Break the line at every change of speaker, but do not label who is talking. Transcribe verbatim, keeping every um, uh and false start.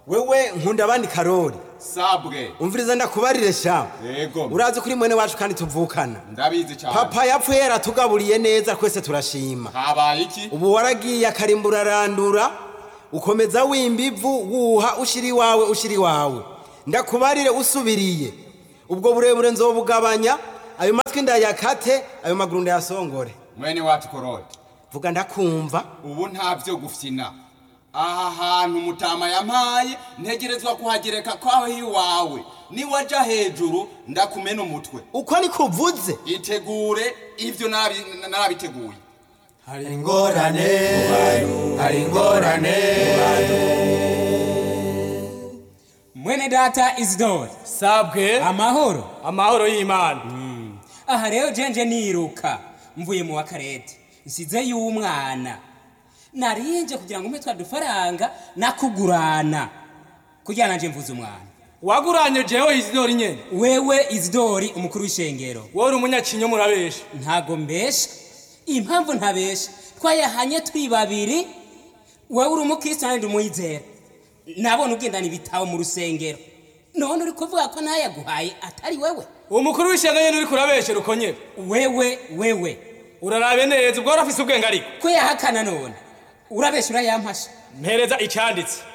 wewe nkunda abandi Karori
sabwe
umviriza ndakubarire sha
yego
urazi kuri mwene wacu kandi tuvukana
ndabizi cyane
papa yapfuye yaratugaburiye neza twese turashima
habaye iki
ubu waragiye akarimbura arandura ukomeza wimbivu wuha ushiri wawe ushiri wawe ndakubarire usubiriye ubwo burebure nzobugabanya ayo matwi ndayakate ayo maguru ndayasongore
mwene wacu Karori
vuga ndakumva
ubu ntavyo gufyina aha hantu mutama yampaye ntegerezwa kuhagereka kwaho hiwawe ni waja hejuru ndakumena umutwe
uko ni kuvuze
itegure ivyo nabi narabiteguye
hari ingorane hari ingorane
mwene data Isidore
sabwe
amahoro
amahoro y'Imana
mm. aha rero jenje niruka mvuye mu wakarete nsize y'umwana narinje kugira ngo umpe dufaranga nakugurana kugira nanje mvuze umwana
waguranye jewe Isidore nyene
wewe Isidore umukuru w'ishengero
wori umunyakinyo murabesha
ntago mbesha impamvu ntabesha twayahanye turi babiri wewe uri umukristo kandi umuyizera nabone ugendana ibitabo mu rusengero none uri kuvuga ko nayaguhaye atari wewe
umukuru w'ishengero nyene uri kurabesha rukonyera
wewe wewe
urarabe neza ubwo urafise ubwenge ariko
ko yahakana none urabesha urayampasha
mpereza icyanditse